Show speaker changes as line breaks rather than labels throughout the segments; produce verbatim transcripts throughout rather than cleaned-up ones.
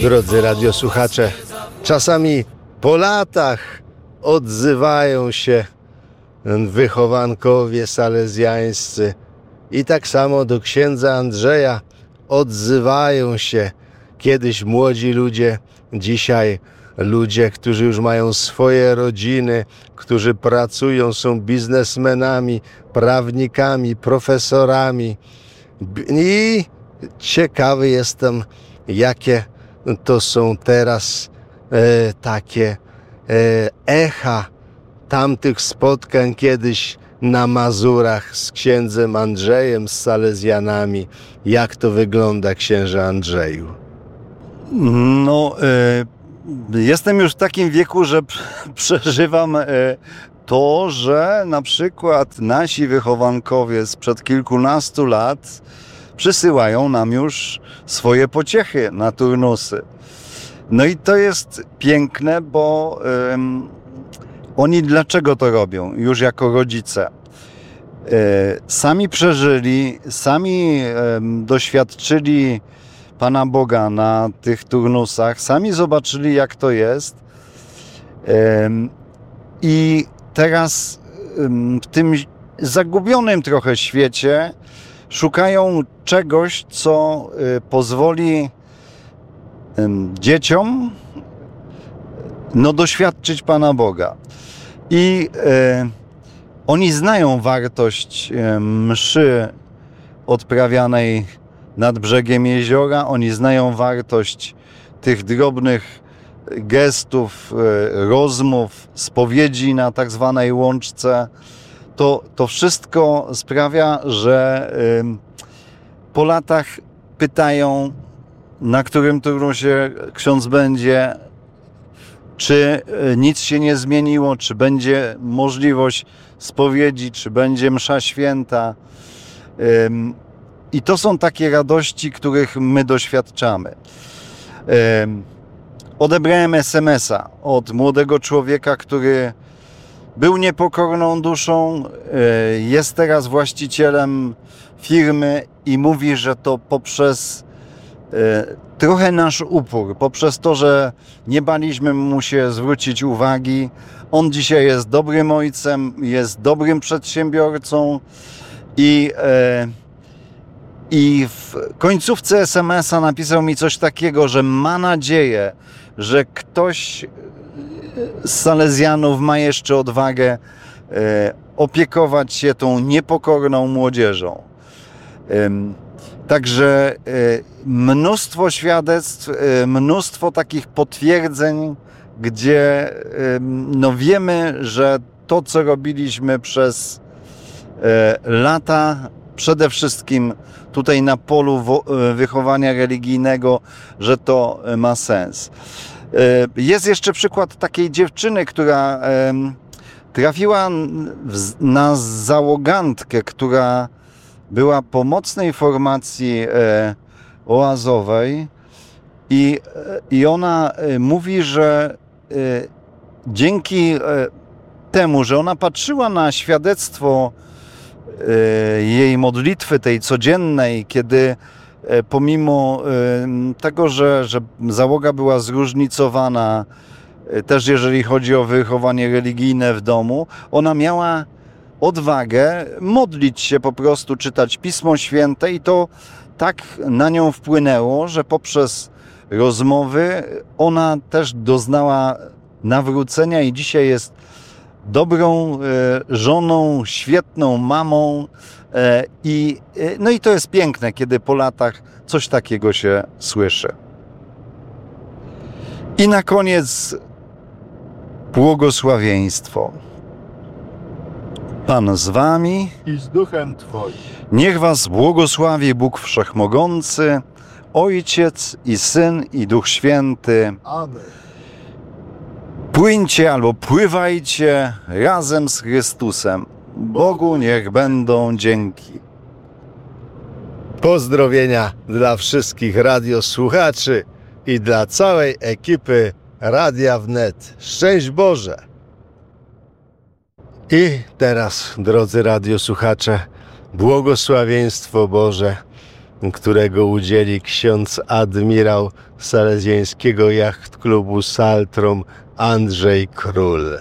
Drodzy radiosłuchacze, czasami po latach odzywają się wychowankowie salezjańscy i tak samo do księdza Andrzeja odzywają się kiedyś młodzi ludzie, dzisiaj ludzie, którzy już mają swoje rodziny, którzy pracują, są biznesmenami, prawnikami, profesorami. I ciekawy jestem, jakie to są teraz e, takie e, echa tamtych spotkań kiedyś na Mazurach z księdzem Andrzejem, z salezjanami. Jak to wygląda, księże Andrzeju?
No, y, jestem już w takim wieku, że przeżywam y, to, że na przykład nasi wychowankowie sprzed kilkunastu lat przysyłają nam już swoje pociechy na turnusy. No i to jest piękne, bo y, oni dlaczego to robią już jako rodzice? Y, sami przeżyli, sami y, doświadczyli Pana Boga na tych turnusach, sami zobaczyli, jak to jest. I teraz w tym zagubionym trochę świecie szukają czegoś, co pozwoli dzieciom no, doświadczyć Pana Boga. I oni znają wartość mszy odprawianej nad brzegiem jeziora, oni znają wartość tych drobnych gestów, rozmów, spowiedzi na tak zwanej łączce. To, to wszystko sprawia, że po latach pytają, na którym turnusie ksiądz będzie, czy nic się nie zmieniło, czy będzie możliwość spowiedzi, czy będzie msza święta. I to są takie radości, których my doświadczamy. Odebrałem es em es a od młodego człowieka, który był niepokorną duszą, jest teraz właścicielem firmy i mówi, że to poprzez trochę nasz upór, poprzez to, że nie baliśmy mu się zwrócić uwagi. On dzisiaj jest dobrym ojcem, jest dobrym przedsiębiorcą i I w końcówce es em es a napisał mi coś takiego, że ma nadzieję, że ktoś z salezjanów ma jeszcze odwagę e, opiekować się tą niepokorną młodzieżą. E, także e, mnóstwo świadectw, e, mnóstwo takich potwierdzeń, gdzie e, no wiemy, że to, co robiliśmy przez e, lata, przede wszystkim tutaj na polu wychowania religijnego, że to ma sens. Jest jeszcze przykład takiej dziewczyny, która trafiła na załogantkę, która była po mocnej formacji oazowej i, i ona mówi, że dzięki temu, że ona patrzyła na świadectwo jej modlitwy, tej codziennej, kiedy pomimo tego, że, że załoga była zróżnicowana, też jeżeli chodzi o wychowanie religijne w domu, ona miała odwagę modlić się po prostu, czytać Pismo Święte i to tak na nią wpłynęło, że poprzez rozmowy ona też doznała nawrócenia i dzisiaj jest dobrą żoną, świetną mamą i, no i to jest piękne, kiedy po latach coś takiego się słyszy. I na koniec błogosławieństwo. Pan z wami
i z duchem Twoim.
Niech was błogosławi Bóg Wszechmogący, Ojciec i Syn i Duch Święty.
Amen.
Płyńcie albo pływajcie razem z Chrystusem. Bogu niech będą dzięki.
Pozdrowienia dla wszystkich radiosłuchaczy i dla całej ekipy Radia Wnet. Szczęść Boże! I teraz, drodzy radiosłuchacze, błogosławieństwo Boże którego udzieli ksiądz admirał salezjańskiego jachtklubu Saltrum Andrzej Król.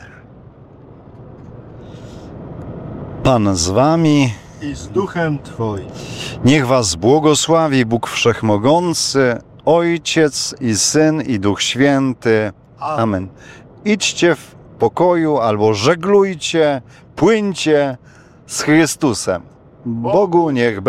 Pan z wami.
I z duchem Twoim.
Niech was błogosławi Bóg Wszechmogący, Ojciec i Syn i Duch Święty. Amen. Idźcie w pokoju albo żeglujcie, płyńcie z Chrystusem. Bogu niech będzie.